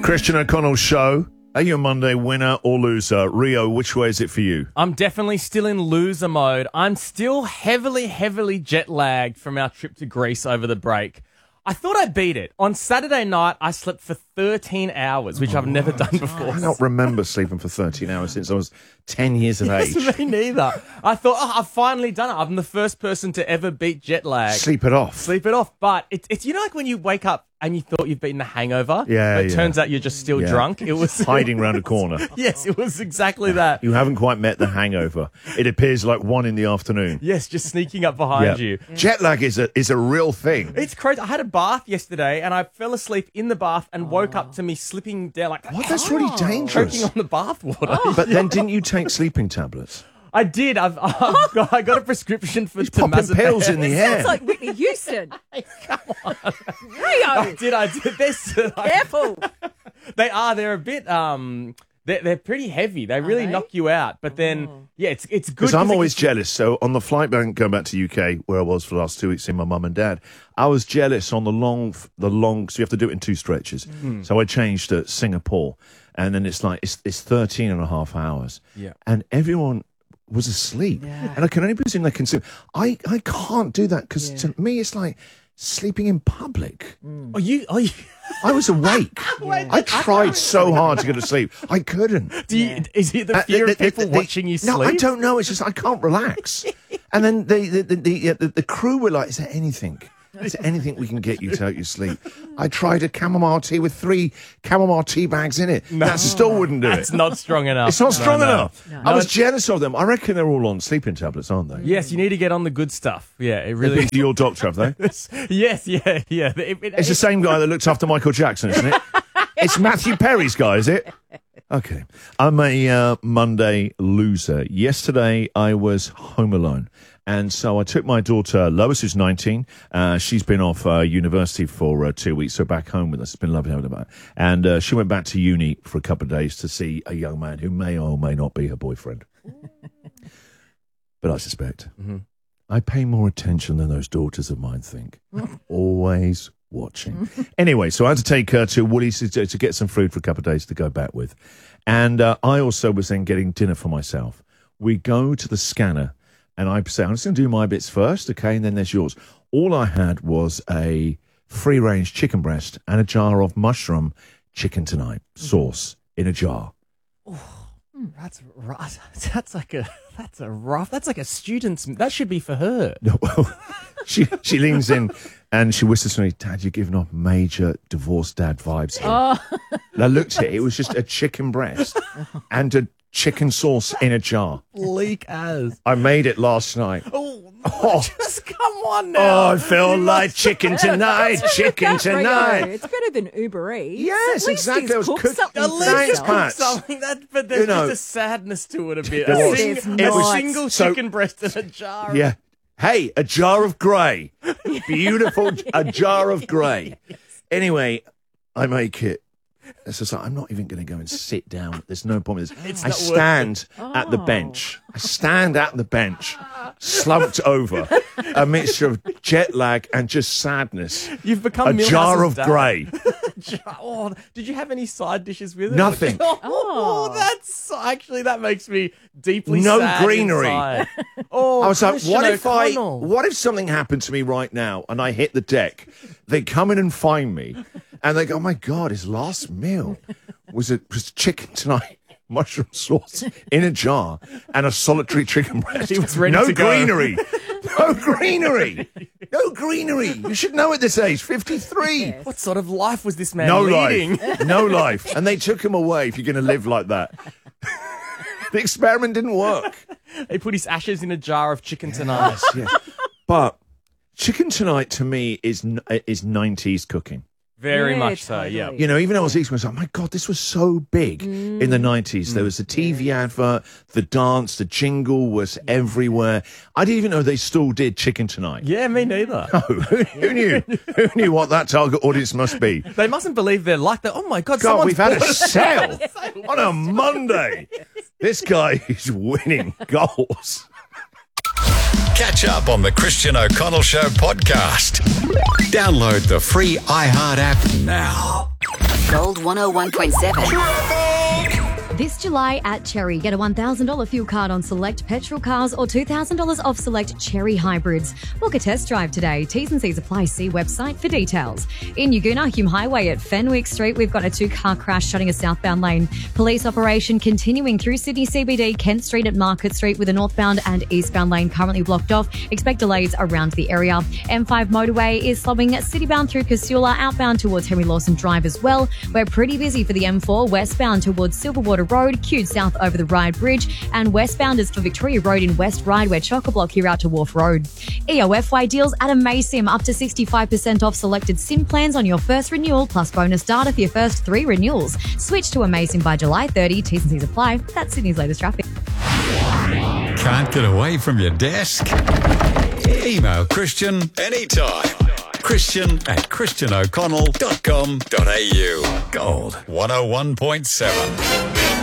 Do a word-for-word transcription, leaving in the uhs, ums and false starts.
Christian O'Connell Show. Are you a Monday winner or loser? Rio, which way is it for you? I'm definitely still in loser mode. I'm still heavily, heavily jet lagged from our trip to Greece over the break. I thought I beat it. On Saturday night, I slept for thirteen hours, which oh, I've never done before. I don't remember sleeping for thirteen hours since I was ten years of age. Yes, me neither. I thought, oh, I've finally done it. I'm the first person to ever beat jet lag. Sleep it off. Sleep it off. But it's, it's you know, like when you wake up and you thought you've beaten the hangover, yeah, but it yeah. turns out you're just still yeah. drunk. It was hiding round a corner. Yes, it was exactly that. You haven't quite met the hangover. It appears like one in the afternoon. Yes, just sneaking up behind yeah. you. Yeah. Jet lag is a is a real thing. It's crazy. I had a bath yesterday and I fell asleep in the bath and woke up to me slipping down like what? That's really dangerous. Choking on the bath water. Oh. But then didn't you take sleeping tablets? I did. I've, I've got, I got a prescription for popping pills in the this air. Sounds like Whitney Houston. Come on, Rio. I did. I did this. Careful. They are. They're a bit. Um. They're, they're pretty heavy. They really they? knock you out. But then, oh. yeah, it's it's good. Because I'm always can... jealous. So on the flight back going back to U K, where I was for the last two weeks seeing my mum and dad, I was jealous on the long, the long. So you have to do it in two stretches. Mm. So I changed to Singapore, and then it's like it's it's thirteen and a half hours. Yeah, and everyone was asleep, yeah. and I can only presume they consume. I I can't do that because yeah. to me it's like sleeping in public. Mm. Oh, you? Oh, you? I was awake. yeah. I tried so hard to go to sleep. I couldn't. Do you, yeah. Is it the fear uh, the, of people the, the, watching you sleep? No, I don't know. It's just I can't relax. And then the the the, the, the the crew were like, "Is there anything? Is there anything we can get you to help you sleep?" I tried a chamomile tea with three chamomile tea bags in it. No. That still wouldn't do That's it. It's not strong enough. It's not strong no, no. enough. No. I was jealous of them. I reckon they're all on sleeping tablets, aren't they? Yes, you need to get on the good stuff. Yeah, it really. They've been to your doctor, have they? Yes, yeah, yeah. It, it, it's it, the same guy that looked after Michael Jackson, isn't it? It's Matthew Perry's guy, is it? Okay. I'm a uh, Monday loser. Yesterday, I was home alone. And so I took my daughter, Lois, who's nineteen. Uh, she's been off uh, university for uh, two weeks, so back home with us. It's been lovely having her back. And uh, she went back to uni for a couple of days to see a young man who may or may not be her boyfriend. But I suspect. Mm-hmm. I pay more attention than those daughters of mine think. Always watching. Anyway, so I had to take her to Woolies to, to get some food for a couple of days to go back with. And uh, I also was then getting dinner for myself. We go to the scanner. And I say, I'm just going to do my bits first, okay, and then there's yours. All I had was a free-range chicken breast and a jar of mushroom chicken tonight sauce in a jar. Oh, that's rough. That's like a that's a rough. That's like a student's. That should be for her. No, well, she she leans in and she whispers to me, "Dad, you're giving off major divorced dad vibes here." Oh. And I looked at it. It was just a chicken breast and a chicken sauce in a jar. Bleak as. I made it last night. Oh, oh. Just come on now. Oh, I feel like chicken tonight, chicken tonight. It's better than Uber Eats. Yes, exactly. He's cooked cooked something At least he's cooked something. That, but there's you know, just a sadness to it a bit. There A, was. sing, It a was, single so, chicken breast in a jar. Yeah. Hey, a jar of grey. Beautiful, a jar of grey. Anyway, I make it. It's just like, I'm not even going to go and sit down. There's no point with this. It's I not stand oh. at the bench. I stand at the bench, slumped over, a mixture of jet lag and just sadness. You've become a Milhouse's jar of dad. grey. Oh, did you have any side dishes with it? Nothing. Oh, Oh. that's actually that makes me deeply No sad greenery. inside. Oh, I was like, Christian what if I, O'Connell. what if something happened to me right now and I hit the deck? They come in and find me and they go, oh my God, his last meal was it was chicken tonight, mushroom sauce in a jar and a solitary chicken breast. He was ready no to go. greenery. No greenery. No greenery. You should know at this age, fifty-three. What sort of life was this man No leading? life. No life. And they took him away if you're going to live like that. The experiment didn't work. They put his ashes in a jar of chicken tonight. Yes, yes. But chicken tonight to me is is nineties cooking. Very Yeah, much so, totally. yeah. You know, even I was eating, I was like, oh my God, this was so big Mm. in the nineties. There was the T V advert, the dance, the jingle was everywhere. I didn't even know they still did Chicken Tonight. Yeah, me neither. Oh, who, who knew? Who knew what that target audience must be? They mustn't believe they're like that. Oh my God, God, someone's we've had a bought- sale on a Monday. This guy is winning goals. Catch up on the Christian O'Connell Show podcast. Download the free iHeart app now. Gold one oh one point seven. This July at Cherry, get a one thousand dollars fuel card on select petrol cars or two thousand dollars off select Cherry hybrids. Book a test drive today. T's and C's apply. See website for details. In Yaguna, Hume Highway at Fenwick Street, we've got a two-car crash shutting a southbound lane. Police operation continuing through Sydney C B D, Kent Street at Market Street with a northbound and eastbound lane currently blocked off. Expect delays around the area. M five motorway is slowing citybound through Casula, outbound towards Henry Lawson Drive as well. We're pretty busy for the M four, westbound towards Silverwater Road, queued south over the Ryde Bridge, and westbounders for Victoria Road in West Ryde, where chock-a-block here out to Wharf Road. E O F Y deals at Amaysim, up to sixty-five percent off selected SIM plans on your first renewal, plus bonus data for your first three renewals. Switch to Amaysim by July thirtieth. T's and C's apply. That's Sydney's latest traffic. Can't get away from your desk? Email Christian anytime. Christian at christian o'connell dot com dot a u. Gold one oh one point seven.